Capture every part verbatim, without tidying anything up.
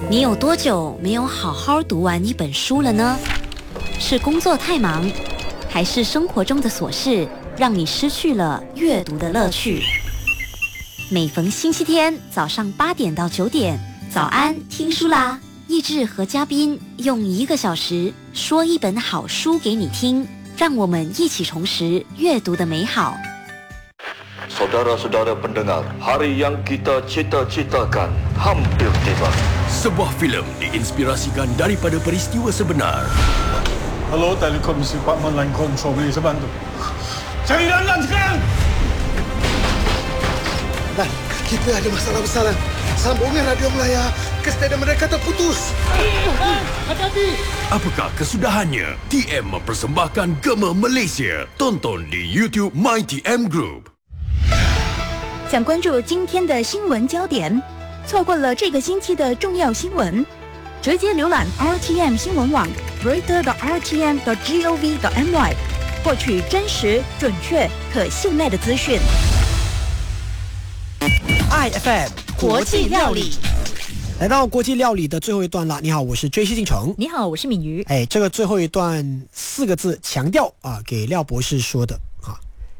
你有多久没有好好读完一本书了呢？是工作太忙，还是生活中的琐事让你失去了阅读的乐趣？每逢星期天早上八点到九点，早安听书啦！益智和嘉宾用一个小时说一本好书给你听，让我们一起重拾阅读的美好。 Saudara-saudara pendengar, hari yang kita cita-citakan hampir tiba. Sebuah filem diinspirasikan daripada peristiwa sebenar. Hello, Telekom Department Line Control, boleh saya bantu? Cari Lanlan sekarang! Lan, kita ada masalah besar, Lan. Sambungan radio Melaya ke stadium mereka terputus. Hati-hati! Apakah kesudahannya? T M mempersembahkan Gema Malaysia. Tonton di YouTube My T M Group。 想关注今天的新闻焦点，错过了这个星期的重要新闻，直接浏览 R T M 新闻网 reader 的 R T M 的 gov 的 my， 获取真实、准确、可信赖的资讯。 I F M 国际料理， 来到国际料理的最后一段了。你好，我是追西进城。 你好，我是敏瑜。 哎，这个最后一段四个字强调啊，给廖博士说的啊。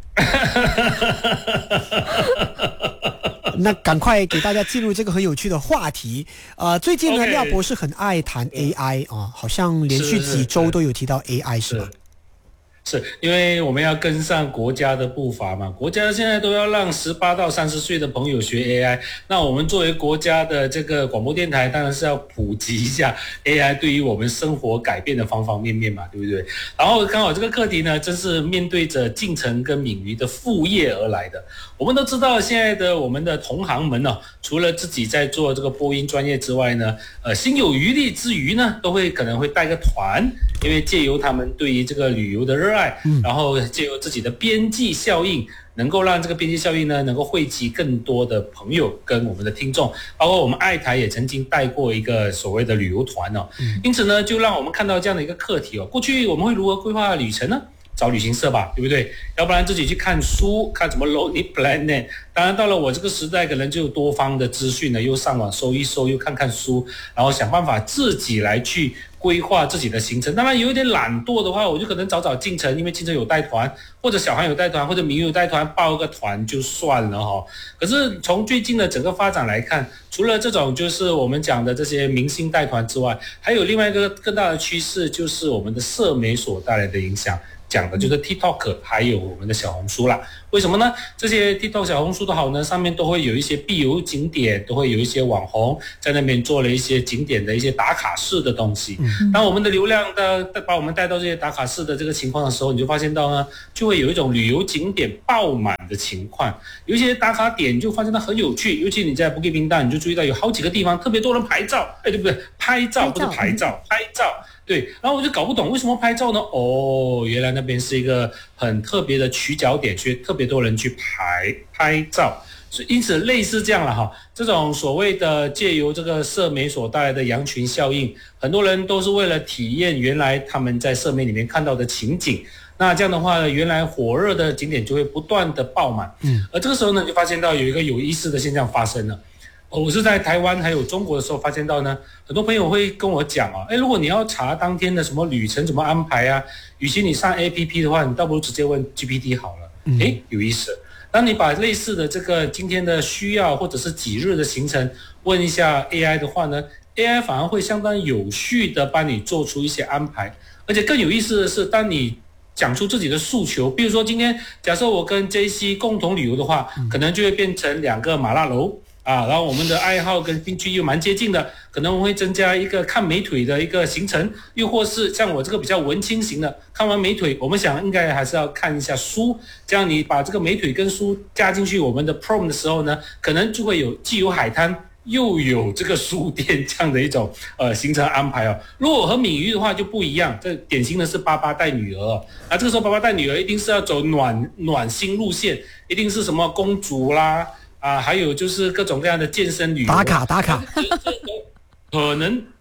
那赶快给大家进入这个很有趣的话题。呃，最近呢， okay. 廖博士很爱谈 A I 啊，好像连续几周都有提到 A I 是吗？ 是因为我们要跟上国家的步伐嘛，国家现在都要让十八到三十岁的朋友学 A I， 那我们作为国家的这个广播电台，当然是要普及一下 A I 对于我们生活改变的方方面面嘛，对不对？然后刚好这个课题呢，真是面对着进城跟敏瑜的副业而来的。我们都知道，现在的我们的同行们呢、哦，除了自己在做这个播音专业之外呢，呃，心有余力之余呢，都会可能会带个团，因为借由他们对于这个旅游的热爱。然后借由自己的边际效应，能够让这个边际效应呢，能够汇集更多的朋友跟我们的听众，包括我们爱台也曾经带过一个所谓的旅游团哦，因此呢，就让我们看到这样的一个课题哦。过去我们会如何规划旅程呢？找旅行社吧，对不对？要不然自己去看书，看什么 Lonely Planet。当然到了我这个时代，可能就有多方的资讯呢，又上网搜一搜，又看看书，然后想办法自己来去规划自己的行程。当然有一点懒惰的话，我就可能找找进城，因为进城有带团，或者小韩有带团，或者明有带团，报个团就算了哈。可是从最近的整个发展来看，除了这种就是我们讲的这些明星带团之外，还有另外一个更大的趋势，就是我们的社媒所带来的影响。讲的就是 TikTok 还有我们的小红书啦。为什么呢？这些 TikTok 小红书都好呢，上面都会有一些必游景点，都会有一些网红在那边做了一些景点的一些打卡式的东西。嗯、当我们的流量的把我们带到这些打卡式的这个情况的时候，你就发现到呢，就会有一种旅游景点爆满的情况。有一些打卡点就发现它很有趣，尤其你在 Bukit Bintang， 你就注意到有好几个地方特别多人拍照，哎，对不对？拍照不是拍照，拍照。对，然后我就搞不懂为什么拍照呢？哦，原来那边是一个很特别的取角点，所以特别多人去拍拍照，所以因此类似这样了哈。这种所谓的借由这个社媒所带来的羊群效应，很多人都是为了体验原来他们在社媒里面看到的情景。那这样的话呢，原来火热的景点就会不断的爆满。嗯，而这个时候呢，就发现到有一个有意思的现象发生了。我是在台湾还有中国的时候发现到呢，很多朋友会跟我讲哦，哎，如果你要查当天的什么旅程怎么安排啊，与其你上 A P P 的话，你倒不如直接问 G P T 好了。嗯，哎，有意思。当你把类似的这个今天的需要或者是几日的行程问一下 A I 的话呢， A I 反而会相当有序的帮你做出一些安排。而且更有意思的是，当你讲出自己的诉求，比如说今天假设我跟 J C 共同旅游的话，可能就会变成两个麻辣楼啊，然后我们的爱好跟兴趣又蛮接近的，可能我会增加一个看美腿的一个行程，又或是像我这个比较文青型的，看完美腿，我们想应该还是要看一下书，这样你把这个美腿跟书加进去我们的 Prom 的时候呢，可能就会有既有海滩又有这个书店这样的一种呃行程安排哦。如果和敏瑜的话就不一样，这典型的是爸爸带女儿、哦，那这个时候爸爸带女儿一定是要走暖暖心路线，一定是什么公主啦。啊，还有就是各种各样的健身旅游打卡打卡， 可能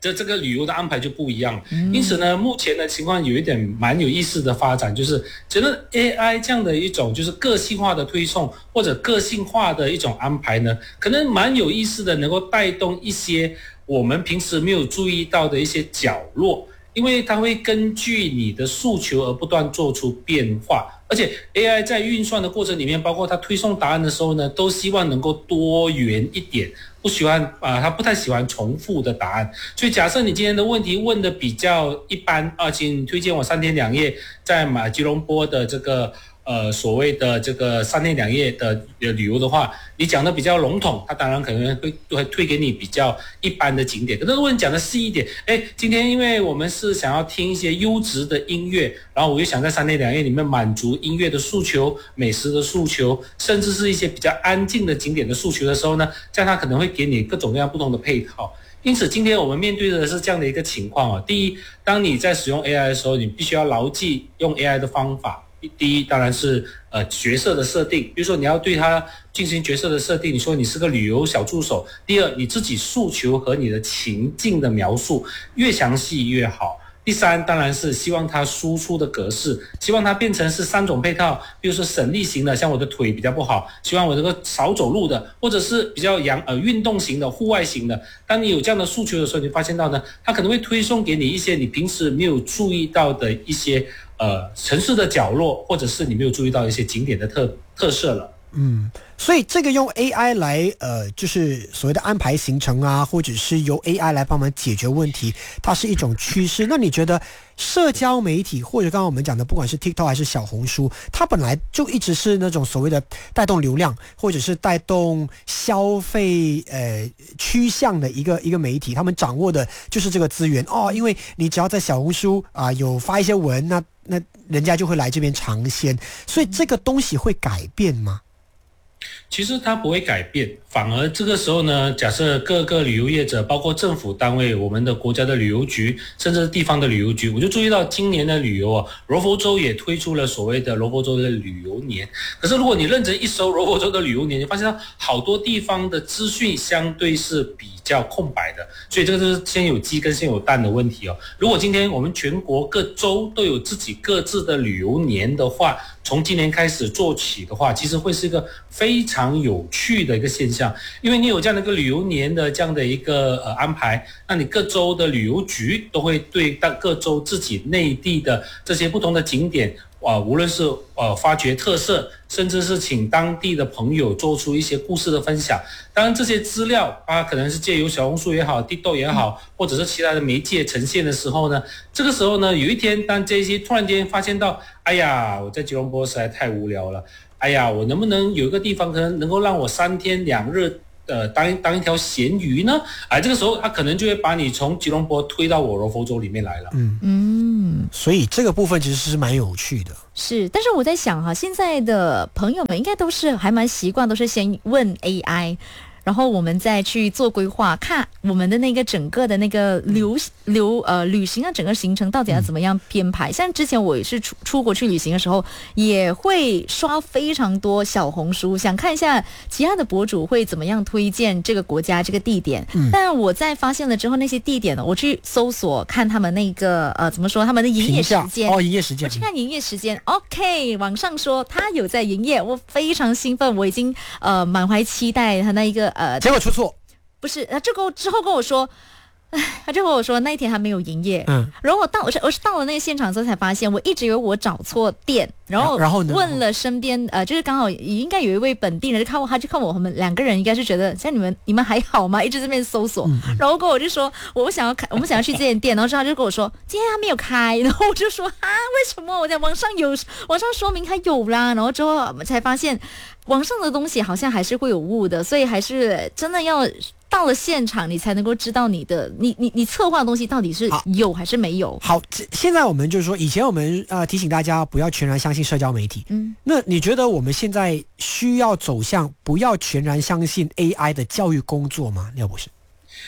这这个旅游的安排就不一样了。嗯、因此呢，目前的情况有一点蛮有意思的发展，就是觉得 A I 这样的一种就是个性化的推送或者个性化的一种安排呢，可能蛮有意思的，能够带动一些我们平时没有注意到的一些角落。因为它会根据你的诉求而不断做出变化，而且 A I 在运算的过程里面，包括它推送答案的时候呢，都希望能够多元一点，不喜欢啊、呃，他不太喜欢重复的答案。所以假设你今天的问题问的比较一般啊，请推荐我三天两夜在马吉隆坡的这个呃所谓的这个三天两夜的旅游的话，你讲的比较笼统，他当然可能会会推给你比较一般的景点。可是如果你讲的细一点，哎，今天因为我们是想要听一些优质的音乐，然后我又想在三天两夜里面满足音乐的诉求、美食的诉求，甚至是一些比较安静的景点的诉求的时候呢，这样他可能会给你各种各样不同的配套。因此今天我们面对的是这样的一个情况啊。第一，当你在使用 A I 的时候，你必须要牢记用 A I 的方法。第一当然是呃角色的设定，比如说你要对它进行角色的设定，你说你是个旅游小助手。第二，你自己诉求和你的情境的描述越详细越好。第三，当然是希望它输出的格式，希望它变成是三种配套，比如说省力型的，像我的腿比较不好，希望我这个少走路的，或者是比较阳呃运动型的、户外型的。当你有这样的诉求的时候，你发现到呢，它可能会推送给你一些你平时没有注意到的一些呃城市的角落，或者是你没有注意到一些景点的特特色了。 嗯，所以这个用 A I 来呃，就是所谓的安排行程啊，或者是由 A I 来帮忙解决问题，它是一种趋势。那你觉得社交媒体或者刚刚我们讲的，不管是 TikTok 还是小红书，它本来就一直是那种所谓的带动流量或者是带动消费呃趋向的一个一个媒体，他们掌握的就是这个资源哦。因为你只要在小红书啊、呃、有发一些文，那那人家就会来这边尝鲜，所以这个东西会改变吗？ 其实它不会改变，反而这个时候呢，假设各个旅游业者，包括政府单位、我们的国家的旅游局，甚至地方的旅游局，我就注意到今年的旅游啊，柔佛州也推出了所谓的柔佛州的旅游年。可是如果你认真一搜柔佛州的旅游年，你发现到好多地方的资讯相对是比较空白的，所以这个就是先有鸡跟先有蛋的问题哦。如果今天我们全国各州都有自己各自的旅游年的话，从今年开始做起的话，其实会是一个非常有趣的一个现象，因为你有这样的一个旅游年的这样的一个呃安排，那你各州的旅游局都会对各州自己内地的这些不同的景点啊、呃，无论是呃发掘特色，甚至是请当地的朋友做出一些故事的分享。当然这些资料啊，可能是借由小红书也好 TikTok 也好，或者是其他的媒介呈现的时候呢，这个时候呢，有一天当这些突然间发现到，哎呀，我在吉隆坡实在太无聊了，哎呀，我能不能有一个地方可能能够让我三天两日呃当当一条咸鱼呢？哎，这个时候他可能就会把你从吉隆坡推到我柔佛州里面来了。 嗯嗯，所以这个部分其实是蛮有趣的。 是，但是我在想哈，现在的朋友们应该都是还蛮习惯，都是先问 A I。然后我们再去做规划，看我们的那个整个的那个流流呃旅行的整个行程到底要怎么样编排。像之前我也是出出国去旅行的时候，也会刷非常多小红书，想看一下其他的博主会怎么样推荐这个国家这个地点。嗯、但我在发现了之后，那些地点呢，我去搜索看他们那个呃怎么说他们的营业时间哦，营业时间， 我去看营业时间。OK， 网上说他有在营业，我非常兴奋，我已经呃满怀期待他那一个。呃， 结果出错， 不是，他这个之后跟我说，他就跟我说那一天还没有营业， 嗯， 然后我到我是我是到了那个现场之后才发现，我一直以为我找错店，然后然后呢问了身边呃，就是刚好应该有一位本地人就看我，他就看我，我们两个人应该是觉得像你们你们还好吗？一直在那边搜索，嗯、然后跟我就说我想要看，我们想要去这间店，然后之后他就跟我说今天他没有开，然后我就说啊为什么？我在网上有网上说明他有啦，然后之后才发现。网上的东西好像还是会有误的，所以还是真的要到了现场，你才能够知道你的你你你策划的东西到底是有还是没有。 好，现在我们就是说，以前我们呃提醒大家不要全然相信社交媒体，嗯，那你觉得我们现在需要走向不要全然相信 A I 的教育工作吗？廖博士？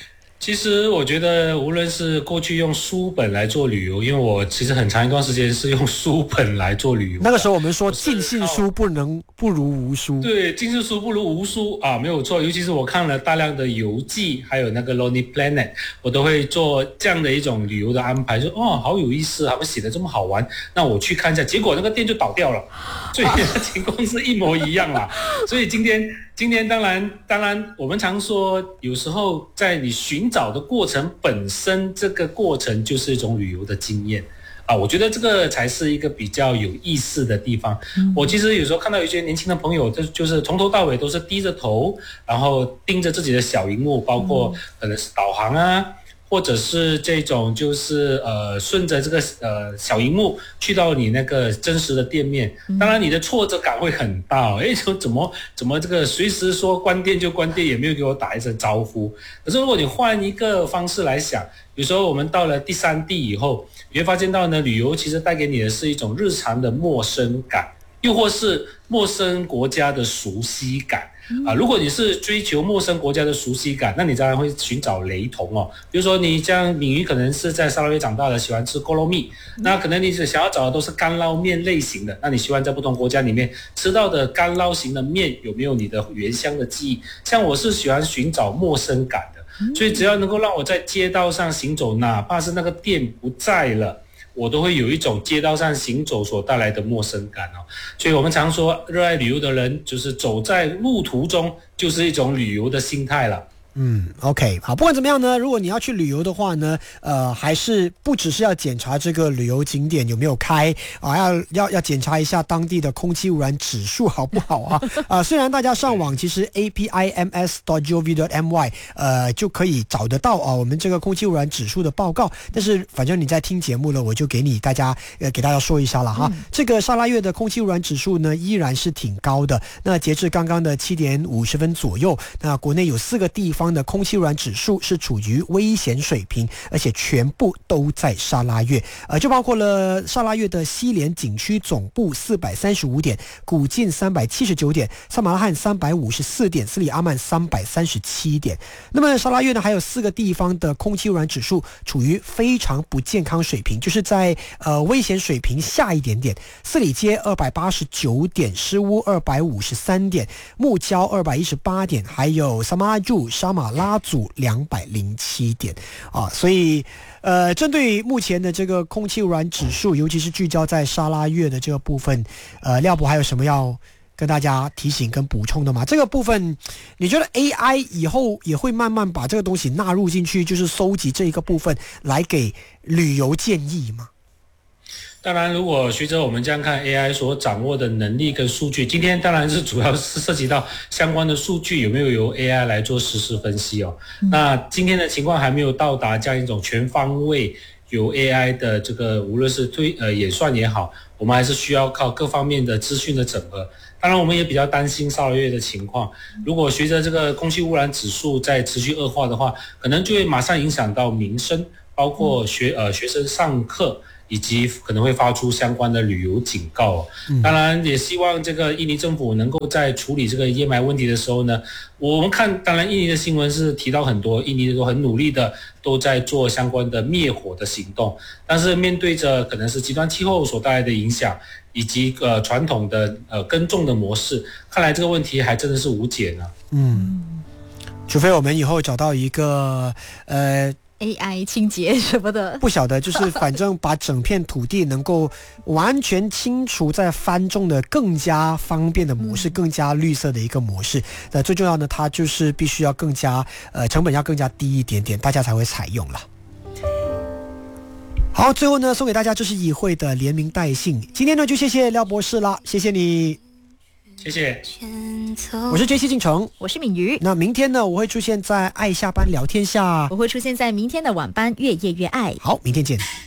其实我觉得，无论是过去用书本来做旅游，因为我其实很长一段时间是用书本来做旅游。 那个时候我们说尽信书不能不如无书。 对，尽信书不如无书啊，没有错。尤其是我看了大量的游记，还有那个 Lonely Planet， 我都会做这样的一种旅游的安排，说哦，好有意思，他们写的这么好玩，那我去看一下。结果那个店就倒掉了，所以情况是一模一样啦。所以今天。今天当然，当然，我们常说，有时候在你寻找的过程本身，这个过程就是一种旅游的经验啊。我觉得这个才是一个比较有意思的地方。嗯、我其实有时候看到有些年轻的朋友，就就是从头到尾都是低着头，然后盯着自己的小荧幕，包括可能是导航啊。或者是这种就是呃顺着这个呃小荧幕去到你那个真实的店面，当然你的挫折感会很大，哎，说怎么怎么这个随时说关店就关店，也没有给我打一声招呼。可是如果你换一个方式来想，有时候我们到了第三地以后，你会发现到呢，旅游其实带给你的是一种日常的陌生感，又或是陌生国家的熟悉感。啊，如果你是追求陌生国家的熟悉感，那你当然会寻找雷同哦。比如说，你像敏瑜可能是在沙拉越长大的，喜欢吃锅捞面，那可能你想要找的都是干捞面类型的。那你希望在不同国家里面吃到的干捞型的面，有没有你的原乡的记忆？像我是喜欢寻找陌生感的，所以只要能够让我在街道上行走，哪怕是那个店不在了，我都会有一种街道上行走所带来的陌生感哦，所以我们常说，热爱旅游的人就是走在路途中，就是一种旅游的心态了。 嗯 ，OK， 好，不管怎么样呢，如果你要去旅游的话呢，呃，还是不只是要检查这个旅游景点有没有开啊，要要要检查一下当地的空气污染指数好不好啊？啊，虽然大家上网其实 A P I M S dot gov dot M Y 呃就可以找得到啊，我们这个空气污染指数的报告，但是反正你在听节目了，我就给你大家呃给大家说一下了哈。嗯、这个沙拉越的空气污染指数呢依然是挺高的，那截至刚刚的七点五十分左右，那国内有四个地方的空气污染指数是处于危险水平，而且全部都在沙拉越，呃，就包括了沙拉越的西连景区总部四百三十五点，古晋三百七十九点，萨马拉罕三百五十四点，斯里阿曼三百三十七点。那么沙拉越呢，还有四个地方的空气污染指数处于非常不健康水平，就是在呃危险水平下一点点。四里街二百八十九点，诗乌二百五十三点，木礁二百一十八点，还有萨马柱沙马拉祖两百零七点啊，所以呃，针对目前的这个空气污染指数，尤其是聚焦在沙拉越的这个部分，呃，廖博还有什么要跟大家提醒跟补充的吗？这个部分，你觉得 A I 以后也会慢慢把这个东西纳入进去，就是收集这一个部分来给旅游建议吗？ 当然，如果随着我们这样看 A I 所掌握的能力跟数据，今天当然是主要是涉及到相关的数据有没有由 A I 来做实时分析哦。嗯、那今天的情况还没有到达这样一种全方位由 A I 的这个，无论是推呃演算也好，我们还是需要靠各方面的资讯的整合。当然，我们也比较担心沙拉越的情况，如果随着这个空气污染指数在持续恶化的话，可能就会马上影响到民生，包括学呃学生上课。以及可能会发出相关的旅游警告。当然也希望这个印尼政府能够在处理这个烟霾问题的时候呢，我们看当然印尼的新闻是提到很多印尼都很努力的都在做相关的灭火的行动，但是面对着可能是极端气候所带来的影响以及呃传统的呃耕种的模式，看来这个问题还真的是无解呢。 嗯，除非我们以后找到一个呃 A I 清洁什么的，不晓得，就是反正把整片土地能够完全清除在翻种的更加方便的模式，更加绿色的一个模式。那最重要的，它就是必须要更加呃成本要更加低一点点，大家才会采用了。好，最后呢，送给大家就是议会的连名带姓。今天呢，就谢谢廖博士啦，谢谢你。 谢谢， 我是 J C 进城， 我是敏瑜。 那明天呢，我会出现在爱下班聊天下， 我会出现在明天的晚班越夜越爱。 好，明天见。